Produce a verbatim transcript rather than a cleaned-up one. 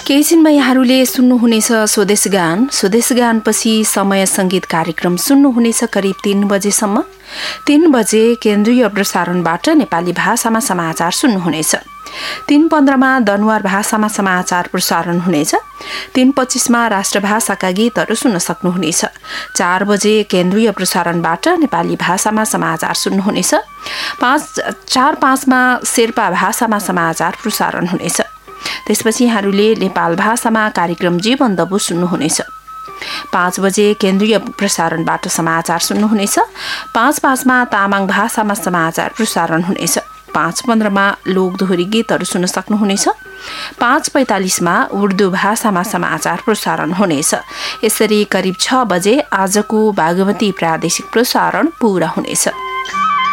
केही छिनमा यहाँहरूले सुन्नुहुनेछ स्वदेश गान। स्वदेश गानपछि समय सङ्गीत कार्यक्रम सुन्नुहुनेछ करिब तीन बजेसम्म। तीन बजे केन्द्रीय प्रसारणबाट नेपाली भाषामा समाचार सुन्नुहुनेछ। तीन पन्ध्रमा दनुवार भाषामा समाचार प्रसारण हुनेछ। तीन पच्चीसमा राष्ट्रभाषाका गीतहरू सुन्न सक्नुहुनेछ। चार बजे केन्द्रीय प्रसारणबाट नेपाली भाषामा समाचार सुन्नुहुनेछ। पाँच चार पाँचमा शेर्पा भाषामा समाचार प्रसारण हुनेछ। त्यसपछि यहाँहरूले नेपाल भाषामा कार्यक्रम जीवन दबु सुन्नुहुनेछ। पाँच बजे केन्द्रीय प्रसारणबाट समाचार सुन्नुहुनेछ। पाँच पाँचमा तामाङ भाषामा समाचार प्रसारण हुनेछ। पाँच पन्ध्रमा लोकदोहोरी गीतहरू सुन्न सक्नुहुनेछ। पाँच पैँतालिसमा उर्दू भाषामा समाचार प्रसारण हुनेछ। यसरी करिब छ बजे आजको बागमती प्रादेशिक प्रसारण पूरा हुनेछ।